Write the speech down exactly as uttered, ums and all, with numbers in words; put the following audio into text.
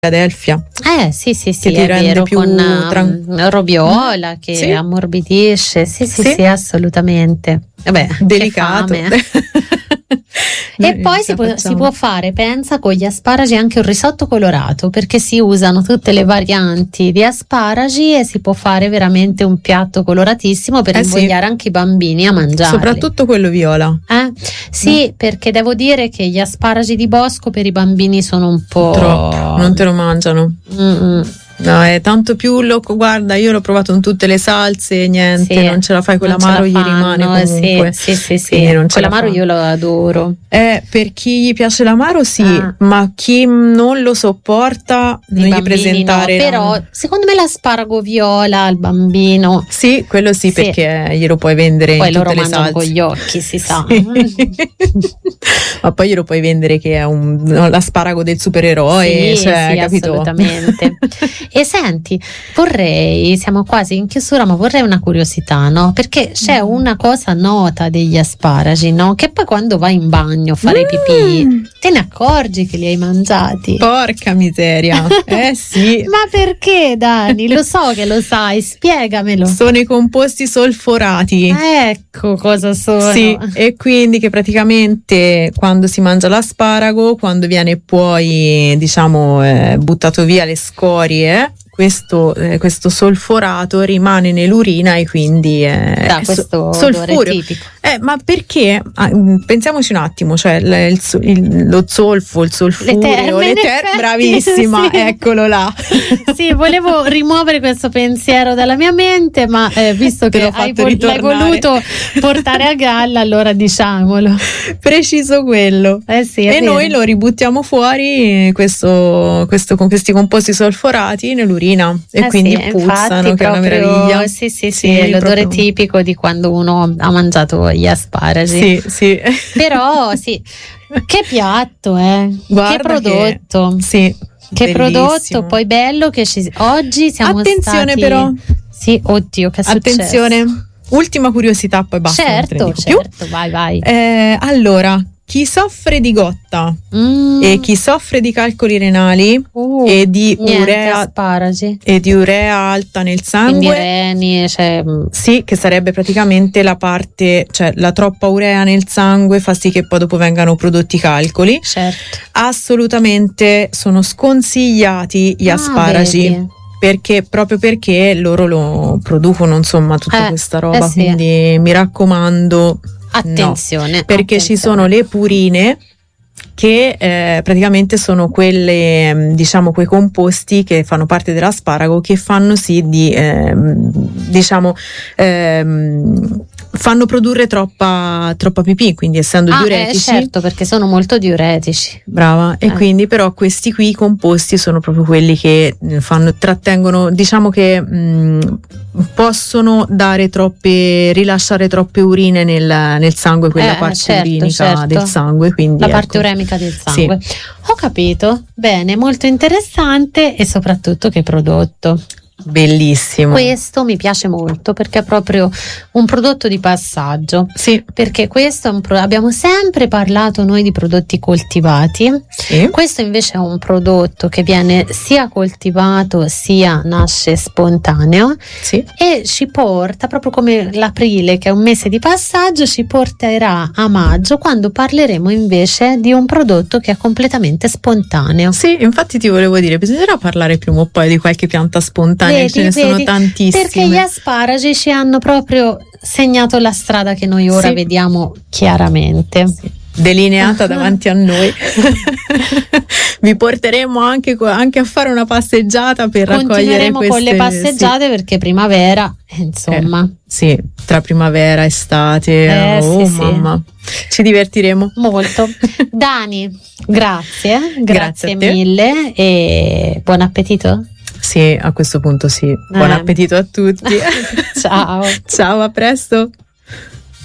Philadelphia. Eh sì sì sì, che ti è rende vero, più con tran- um, robiola che Sì. ammorbidisce, sì sì Sì. sì, assolutamente. Vabbè, che Delicato. fame. E Noi poi ce si la può, si facciamo. può fare, pensa, con gli asparagi anche un risotto colorato, perché si usano tutte le varianti di asparagi e si può fare veramente un piatto coloratissimo per Eh sì. invogliare anche i bambini a mangiarli. Soprattutto quello viola. Eh? Sì, perché devo dire che gli asparagi di bosco per i bambini sono un po' Troppo, non te lo mangiano. Mm-mm. No, è tanto più lo, guarda, io l'ho provato in tutte le salse, niente, Sì, non ce la fai, non quell'amaro ce la gli rimane fanno, comunque. Sì, sì, sì, Quindi sì. non ce la Quell'amaro fanno. io lo adoro. Eh, per chi gli piace l'amaro sì, Ah. ma chi non lo sopporta I non gli bambini presentare no, la- però secondo me l'asparago viola al bambino, Sì, quello sì, Sì. perché glielo puoi vendere poi in loro tutte le mangiano salse. con gli occhi, si sa. Sì. Ma poi glielo puoi vendere che è un, no, l'asparago del supereroe, Sì, cioè, sì, capito? assolutamente. E senti, vorrei, siamo quasi in chiusura, ma vorrei una curiosità, no? Perché c'è Mm. una cosa nota degli asparagi, no? Che poi quando vai in bagno a fare Mm. pipì, te ne accorgi che li hai mangiati. Porca miseria, eh sì. Ma perché, Dani? Lo so che lo sai, spiegamelo. Sono i composti solforati. Ecco cosa sono. Sì, e quindi che praticamente quando si mangia l'asparago, quando viene poi diciamo eh, buttato via le scorie, questo, eh, questo solforato rimane nell'urina e quindi eh, Da è questo so- odore solfureo. tipico. Eh, ma perché? Ah, mh, pensiamoci un attimo, cioè il, il so- il- lo zolfo, il solfureo, terme, in le ter- effetti, bravissima, sì. eccolo là. Sì, volevo rimuovere questo pensiero dalla mia mente, ma eh, visto Te che l'ho hai fatto vol- l'hai ritornare. voluto portare a galla, allora diciamolo. Preciso quello. Eh sì, è E vero. noi lo ributtiamo fuori questo, questo, con questi composti solforati nell'urina e Eh quindi sì, puzzano, infatti, che è una proprio- meraviglia. Sì, sì, sì, Sì, è l'odore proprio- tipico di quando uno ha mangiato gli asparagi. Sì, sì. Però sì, che piatto, eh? Guarda che prodotto. Che, sì, Che bellissimo. prodotto, poi bello che ci oggi siamo Attenzione stati. però, Sì, oddio, che è successo? attenzione, ultima curiosità, poi basta, non te ne Certo, dico più. certo, vai, vai. Eh, allora, chi soffre di gotta Mm. e chi soffre di calcoli renali Uh, e di niente, urea asparagi. e di urea alta nel Quindi sangue, reni, cioè, mm, sì, che sarebbe praticamente la parte, cioè la troppa urea nel sangue fa sì che poi dopo vengano prodotti calcoli. certo. Assolutamente sono sconsigliati gli Ah, asparagi. vedi. Perché proprio perché loro lo producono, insomma, tutta Eh, questa roba, eh sì. quindi mi raccomando, Attenzione. no, perché ci attenzione. sono le purine che eh, praticamente sono quelle, mh, diciamo, quei composti che fanno parte dell'asparago che fanno sì di, ehm, diciamo, ehm, fanno produrre troppa, troppa pipì, quindi essendo Ah, eh, diuretici. certo, perché sono molto diuretici. Brava, e Eh. quindi però questi qui composti sono proprio quelli che eh, fanno, trattengono, diciamo che mh, possono dare troppe, rilasciare troppe urine nel, nel sangue, quella Eh, parte certo, urinica certo. del sangue, quindi La ecco. parte uremica del sangue. Ho capito. Bene, molto interessante e soprattutto che prodotto. Bellissimo. Questo mi piace molto perché è proprio un prodotto di passaggio. Sì, Perché questo è un pro- abbiamo sempre parlato noi di prodotti coltivati. sì. Questo invece è un prodotto che viene sia coltivato sia nasce spontaneo Sì. e ci porta, proprio come l'aprile che è un mese di passaggio, ci porterà a maggio quando parleremo invece di un prodotto che è completamente spontaneo. Sì, infatti ti volevo dire, bisognerà parlare prima o poi di qualche pianta spontanea, Vedi, ce ne sono vedi, tantissime. Perché gli asparagi ci hanno proprio segnato la strada che noi ora Sì. vediamo chiaramente. Delineata davanti a noi. Vi porteremo anche, anche a fare una passeggiata per raccogliere Continueremo queste, con le passeggiate perché primavera, eh, insomma. Sì, sì, tra primavera e estate, Eh, oh sì, sì. mamma, ci divertiremo. Molto. Dani, grazie, grazie, Grazie a te. mille e buon appetito. Sì, a questo punto sì. Buon Eh. appetito a tutti. Ciao. Ciao, a presto.